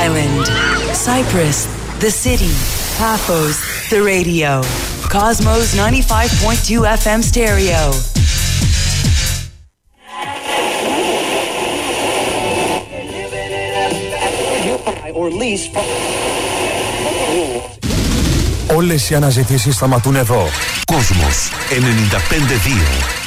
Island, Cyprus, the city, Paphos, the radio. Cosmos 95.2 FM stereo. Όλες οι αναζητήσεις σταματούν εδώ. Κόσμος 95.2.